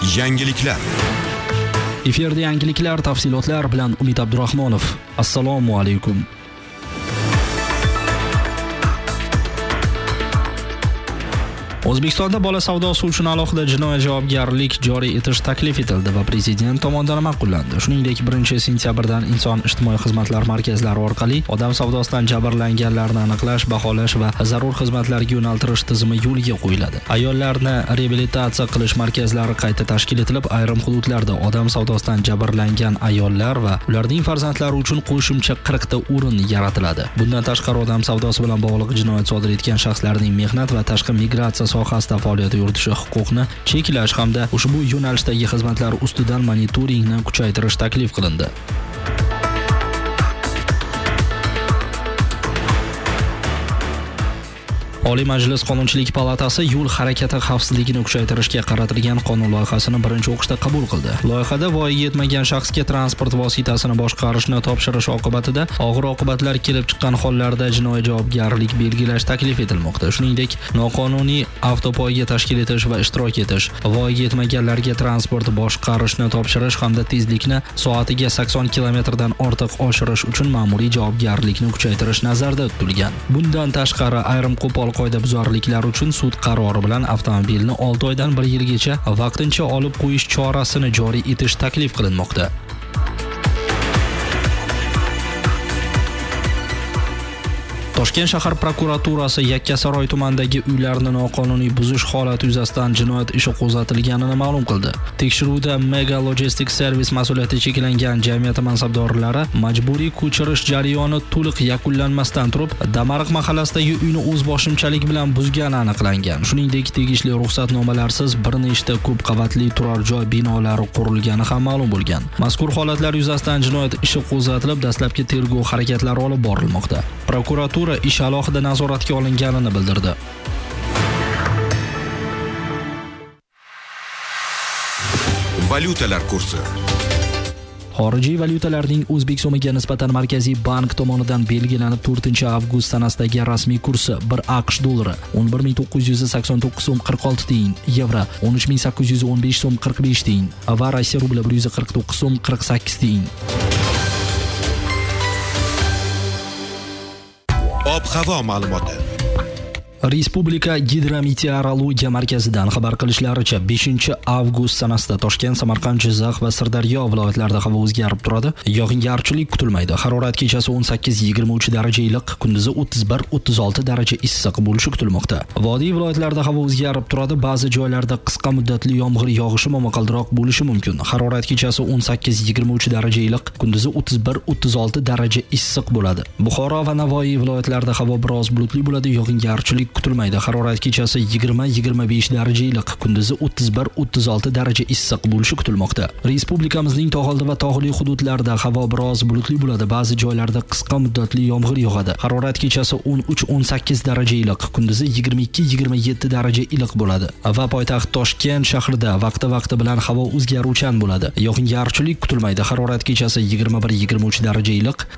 Yangiliklar. Efirda yangiliklar tafsilotlar bilan Umid Abdurahmonov. Assalomu alaykum. O'zbekistonda bola savdosi uchun alohida jinoiy javobgarlik joriy etish taklif etildi va prezident tomonidan ma'qullandi. Shuningdek, 1-sentyabrdan Inson ijtimoiy xizmatlar markazlari orqali odam savdosidan jabrlanganlarni aniqlash, baholash va zarur xizmatlarga yo'naltirish tizimi yo'lga qo'yiladi. Ayollarni reabilitatsiya qilish markazlari qayta tashkil etilib, ayrim hududlarda odam savdosidan jabrlangan ayollar va ularning farzandlari uchun qo'shimcha 40 ta o'rin yaratiladi. Bundan tashqari, odam savdosi bilan bog'liq jinoyat sodir etgan shaxslarning mehnat va tashqi migratsiya sohasida faoliyat yuritishi huquqni cheklash hamda ushbu yo'nalishdagi xizmatlar ustidan monitoringni kuchaytirish taklif qilindi. Oliy Majlis Qonunchilik palatasi yo'l harakati xavfsizligini kuchaytirishga qaratilgan qonun loyihasini birinchi o'qishda qabul qildi. Loyihada voyaga yetmagan shaxsga transport vositasini boshqarishni topshirish oqibatida og'ir oqibatlar kelib chiqqan hollarda jinoiy javobgarlik belgilash taklif etilmoqda. Shuningdek, noqonuniy avtopoyga tashkil etish va ishtirok etish, voyaga yetmaganlarga transport boshqarishni topshirish hamda tezlikni soatiga 80 km dan ortiq oshirish uchun ma'muriy javobgarlikni kuchaytirish nazarda tutilgan. Bundan tashqari, ayrim qo'pol qoidabuzarliklar uchun sud qarori bilan avtomobilni 6 oydan 1 yilgacha vaqtincha olib qo'yish chorasini joriy etish taklif qilinmoqda. Toshkent shahar prokuraturasi Yakkasaroy tumanidagi uylarni noqonuniy buzish holati yuzasidan jinoyat ishi qo'zg'atilganini ma'lum qildi. Tekshiruvda Mega Logistics Service mas'uliyati cheklangan jamiyati mansabdorlari majburiy ko'chirish jarayoni to'liq yakunlanmasdan turib, Damariq mahallasidagi uyni o'zboshimchalik bilan buzgani aniqlangan. Shuningdek, tegishli ruxsatnomalarsiz bir nechta ko'p qavatli turar joy binolari qurilgani ham ma'lum bo'lgan. Mazkur holatlar yuzasidan jinoyat ishi qo'zg'atilib, dastlabki tergov harakatlari olib borilmoqda. Prokuratura ish alohida nazoratga olinganini bildirdi. Valyutalar kursi. Xorijiy valyutalarning O'zbek so'miga nisbatan Markaziy bank tomonidan belgilanib 4-avgust sanasidagi rasmiy kursi 1 AQSh dollari 11.989 so'm 46 tiyin, yevro 13.815 so'm 45 tiyin va Rossiya rubli 149 so'm 48 tiyin. Ob-havo ma'lumoti. Respublika Gidrometeorologiya markazidan xabar qilishlaricha 5-avgust sanasida Toshkent, Samarqand, Jizzax va Sirdaryo viloyatlarida havo o'zgarib turadi. Yog'ingarchilik kutilmaydi. Harorat kechasi 18-23 daraja iliq, kunduzi 31-36 daraja issiq bo'lishi kutilmoqda. Vodiy viloyatlarida havo o'zgarib turadi. Ba'zi joylarda qisqa muddatli yomg'ir yog'ishi momaqaldiroq bo'lishi mumkin. Harorat kechasi 18-23 daraja iliq, kunduzi 31-36 daraja issiq bo'ladi. Buxoro va Navoiy viloyatlarida havo biroz bulutli bo'ladi. Yog'ingarchilik kutilmaydi. Harorat kechasi 20-25 daraja iliq, kunduzi 31-36 daraja issiq bo'lishi kutilmoqda. Respublikamizning tog'oldi va tog'li hududlarida havo biroz bulutli bo'ladi. Ba'zi joylarda qisqa muddatli yomg'ir yog'adi. Harorat kechasi 13-18 daraja iliq, kunduzi 22-27 daraja iliq bo'ladi. Va poytaxt Toshkent shahrida vaqti bilan havo o'zgaruvchan bo'ladi. Yog'ingarchilik kutilmaydi. Harorat kechasi 21-23 daraja iliq,